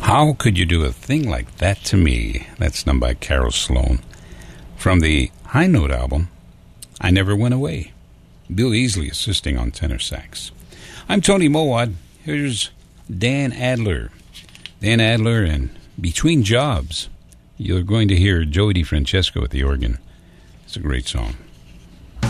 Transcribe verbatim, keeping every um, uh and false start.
How Could You Do a Thing Like That to Me? That's done by Carol Sloan. From the High Note album, I Never Went Away. Bill Easley assisting on tenor sax. I'm Tony Mowat. Here's Dan Adler. Dan Adler and Between Jobs. You're going to hear Joey DeFrancesco at the organ. It's a great song.